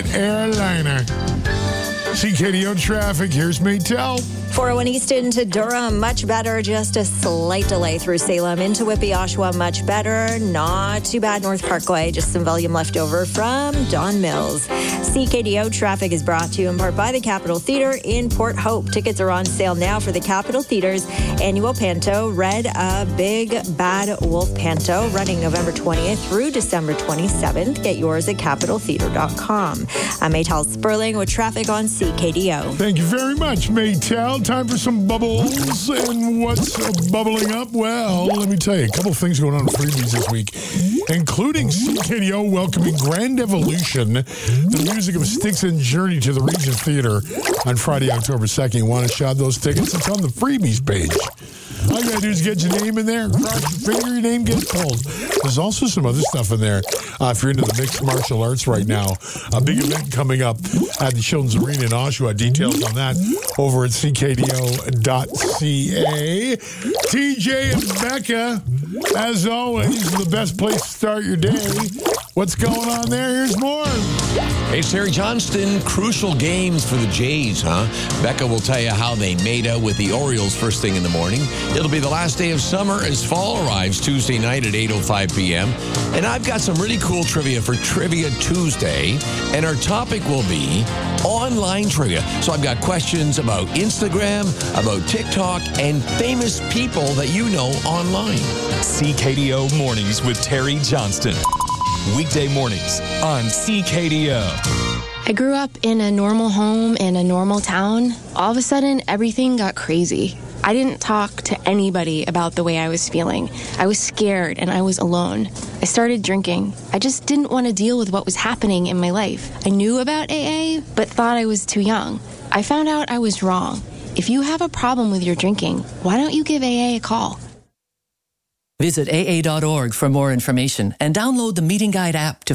Jet Airliner. CKDO traffic, here's Maytel. 401 East into Durham, much better. Just a slight delay through Salem into Whitby, Oshawa, much better. Not too bad. North Parkway, just some volume left over from Don Mills. CKDO traffic is brought to you in part by the Capitol Theatre in Port Hope. Tickets are on sale now for the Capitol Theatre's annual Panto, Red Big Bad Wolf Panto, running November 20th through December 27th. Get yours at capitaltheatre.com. I'm Maytel Sperling with traffic on CKDO. Thank you very much, Maytel. Time for some bubbles. And what's bubbling up? Well, let me tell you, a couple things going on in freebies this week, including CKDO welcoming Grand Evolution, the music of Styx and Journey to the Regent Theater on Friday, October 2nd. You want to shop those tickets? It's on the freebies page. All you got to do is get your name in there, cross your finger, your name gets pulled. There's also some other stuff in there. If you're into the mixed martial arts right now, a big event coming up at the Children's Arena in Oshawa. Details on that over at ckdo.ca. TJ and Becca, as always, the best place to start your day. What's going on there? Here's more. Hey, it's Terry Johnston. Crucial games for the Jays, huh? Becca will tell you how they made out with the Orioles first thing in the morning. It'll be the last day of summer as fall arrives Tuesday night at 8:05 p.m. And I've got some really cool trivia for Trivia Tuesday. And our topic will be online trivia. So I've got questions about Instagram, about TikTok, and famous people that you know online. CKDO Mornings with Terry Johnston. Weekday mornings on CKDO. I grew up in a normal home in a normal town. All of a sudden, everything got crazy. I didn't talk to anybody about the way I was feeling. I was scared and I was alone. I started drinking. I just didn't want to deal with what was happening in my life. I knew about AA, but thought I was too young. I found out I was wrong. If you have a problem with your drinking, why don't you give AA a call? Visit AA.org for more information and download the Meeting Guide app to